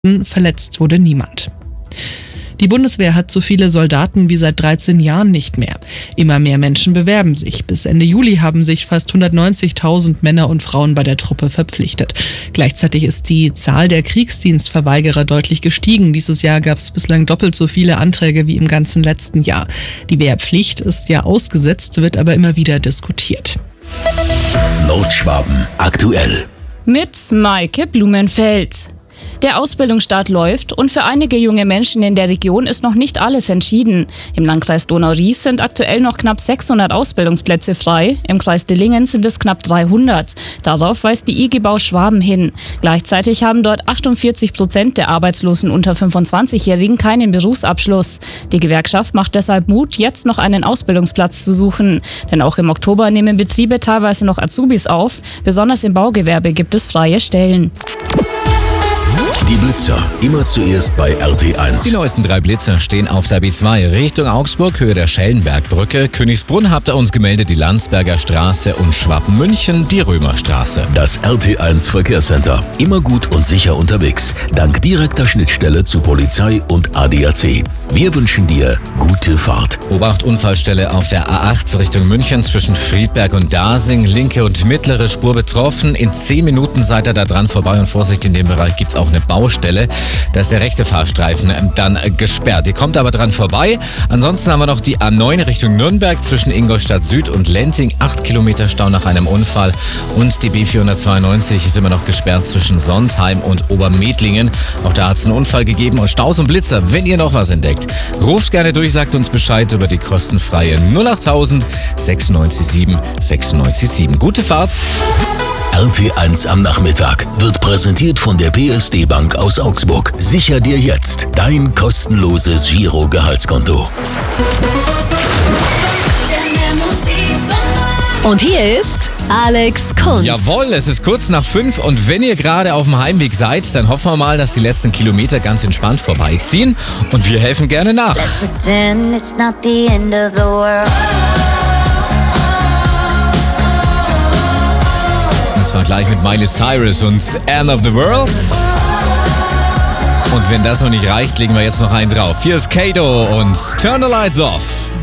Verletzt wurde niemand. Die Bundeswehr hat so viele Soldaten wie seit 13 Jahren nicht mehr. Immer mehr Menschen bewerben sich. Bis Ende Juli haben sich fast 190.000 Männer und Frauen bei der Truppe verpflichtet. Gleichzeitig ist die Zahl der Kriegsdienstverweigerer deutlich gestiegen. Dieses Jahr gab es bislang doppelt so viele Anträge wie im ganzen letzten Jahr. Die Wehrpflicht ist ja ausgesetzt, wird aber immer wieder diskutiert. Nordschwaben aktuell. Mit Maike Blumenfeld. Der Ausbildungsstart läuft und für einige junge Menschen in der Region ist noch nicht alles entschieden. Im Landkreis Donau-Ries sind aktuell noch knapp 600 Ausbildungsplätze frei. Im Kreis Dillingen sind es knapp 300. Darauf weist die IG Bau Schwaben hin. Gleichzeitig haben dort 48% der Arbeitslosen unter 25-Jährigen keinen Berufsabschluss. Die Gewerkschaft macht deshalb Mut, jetzt noch einen Ausbildungsplatz zu suchen. Denn auch im Oktober nehmen Betriebe teilweise noch Azubis auf. Besonders im Baugewerbe gibt es freie Stellen. Die Blitzer, immer zuerst bei RT1. Die neuesten 3 Blitzer stehen auf der B2 Richtung Augsburg, Höhe der Schellenbergbrücke. Königsbrunn habt ihr uns gemeldet, die Landsberger Straße und Schwaben-München, die Römerstraße. Das RT1 Verkehrscenter, immer gut und sicher unterwegs, dank direkter Schnittstelle zu Polizei und ADAC. Wir wünschen dir gute Fahrt. Obacht, Unfallstelle auf der A8 Richtung München zwischen Friedberg und Dasing. Linke und mittlere Spur betroffen. In 10 Minuten seid ihr da dran vorbei und Vorsicht, in dem Bereich gibt's auch eine Baustelle. Da ist der rechte Fahrstreifen dann gesperrt. Ihr kommt aber dran vorbei. Ansonsten haben wir noch die A9 Richtung Nürnberg zwischen Ingolstadt Süd und Lenting. 8 Kilometer Stau nach einem Unfall. Und die B492 ist immer noch gesperrt zwischen Sontheim und Obermedlingen. Auch da hat es einen Unfall gegeben. Und Staus und Blitzer, wenn ihr noch was entdeckt, ruft gerne durch, sagt uns Bescheid über die kostenfreie 08000 967 967. Gute Fahrt! RT1 am Nachmittag wird präsentiert von der PSD Bank aus Augsburg. Sicher dir jetzt dein kostenloses Giro-Gehaltskonto. Und hier ist Alex Kunz. Jawohl, es ist kurz nach 5 und wenn ihr gerade auf dem Heimweg seid, dann hoffen wir mal, dass die letzten Kilometer ganz entspannt vorbeiziehen und wir helfen gerne nach. Und zwar gleich mit Miley Cyrus und End of the World. Und wenn das noch nicht reicht, legen wir jetzt noch einen drauf. Hier ist Kato und Turn the Lights Off.